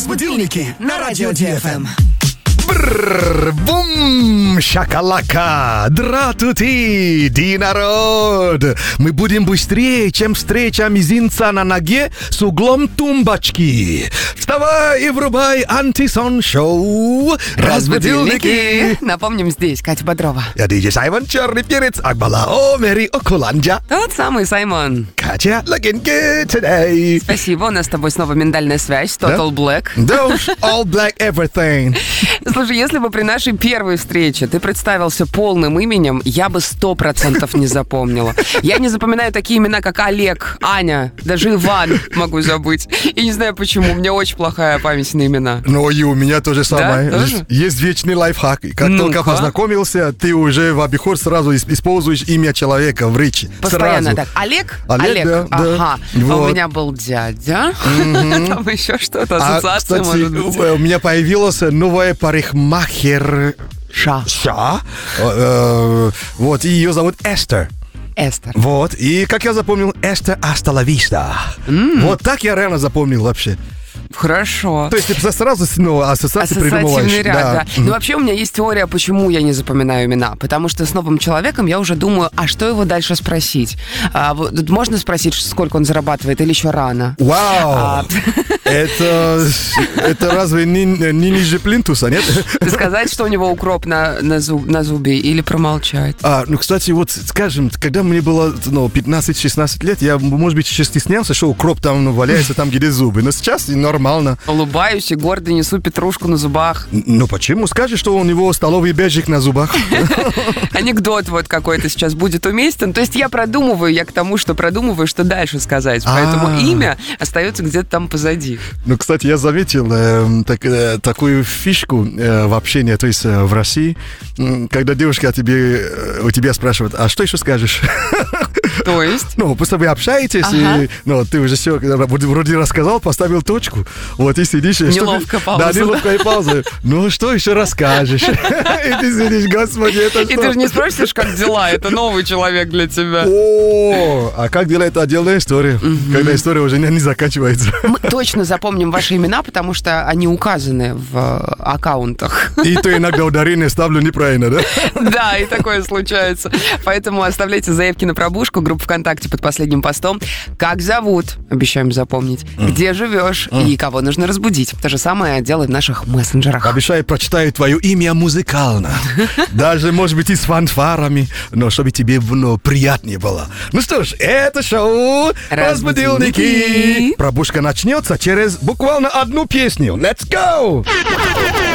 Будильники на радио ДФМ. Бум, шакалака, дратути, ди народ. Мы будем быстрее, чем встреча мизинца на ноге с углом тумбочки. Вставай и врубай антисон-шоу «Разбудильники». Напомним, здесь Катя Бодрова. Я диджей Саймон, черный перец, Акбала Омери Окуланджа. Тот самый Саймон. Катя, looking good today. Спасибо, у нас с тобой снова миндальная связь, Total Black. Да уж, all black everything. Слушай, если бы при нашей первой встрече ты представился полным именем, я бы 100% не запомнила. Я не запоминаю такие имена, как Олег, Аня, даже Иван могу забыть. И не знаю почему, у меня очень плохая память на имена. Ну и у меня то же самое. Да, тоже? Есть вечный лайфхак. Как только познакомился, ты уже в обиход сразу используешь имя человека в речи. Постоянно сразу. так. Олег? Да, ага. да. А Вот. у меня был дядя. Там еще что-то, ассоциация кстати, может быть. у меня появилась новая парикмахер. Ша. Вот, и ее зовут Эстер. Эстер. Вот, и как я запомнил, Эстер Hasta la vista. Вот так я реально запомнил вообще. Хорошо. То есть ты сразу ассоциации придумываешь. Ассоциативный ряд, да. Ну, вообще у меня есть теория, почему я не запоминаю имена. Потому что с новым человеком я уже думаю, а что его дальше спросить? Вот, можно спросить, сколько он зарабатывает, или еще рано? Вау! Это разве не ниже плинтуса, нет? Сказать, что у него укроп на зубе, или промолчать? Ну, кстати, вот, скажем, когда мне было 15-16 лет, я, может быть, еще стеснялся, что укроп там валяется там, где зубы. Но сейчас нормально. Улыбаюсь и гордо несу петрушку на зубах. Ну, почему? Скажешь, что у него столовый бэджик на зубах. Анекдот вот какой-то сейчас будет уместен. То есть я к тому, что продумываю, что дальше сказать. Поэтому имя остается где-то там позади. Ну, кстати, я заметил такую фишку в общении, то есть в России, когда девушка у тебя спрашивает, а что еще скажешь? То есть? Ну, просто вы общаетесь, и ты уже все вроде рассказал, поставил точку, вот и сидишь. Неловкая пауза. Да, неловкая пауза. Ну, что еще расскажешь? И ты сидишь, господи, это что? И ты же не спросишь, как дела, это новый человек для тебя. О, а как дела, это отдельная история, когда история уже не заканчивается. Мы точно запомним ваши имена, потому что они указаны в аккаунтах. И то иногда ударение ставлю неправильно, да? Да, и такое случается. Поэтому оставляйте заявки на пробужку, группу ВКонтакте под последним постом. Как зовут? Обещаем запомнить. Где живешь? И кого нужно разбудить? То же самое делай в наших мессенджерах. Обещаю, прочитаю твое имя музыкально. Даже, может быть, и с фанфарами, но чтобы тебе приятнее было. Ну что ж, это шоу «Разбудильники». Пробужка начнется через буквально одну песню. Let's go!